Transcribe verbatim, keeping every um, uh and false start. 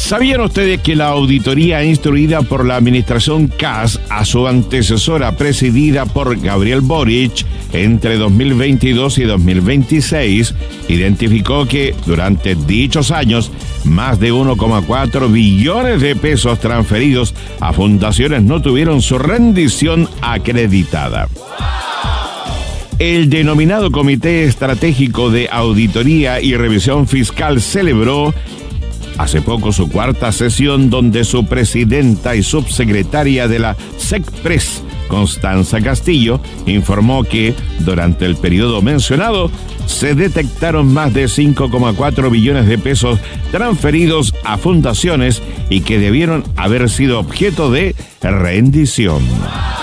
¿Sabían ustedes que la auditoría instruida por la administración K A S a su antecesora presidida por Gabriel Boric entre dos mil veintidós y dos mil veintiséis identificó que durante dichos años más de uno coma cuatro billones de pesos transferidos a fundaciones no tuvieron su rendición acreditada? El denominado Comité Estratégico de Auditoría y Revisión Fiscal celebró hace poco su cuarta sesión, donde su presidenta y subsecretaria de la SECPRES, Constanza Castillo, informó que durante el periodo mencionado se detectaron más de cinco coma cuatro billones de pesos transferidos a fundaciones y que debieron haber sido objeto de rendición.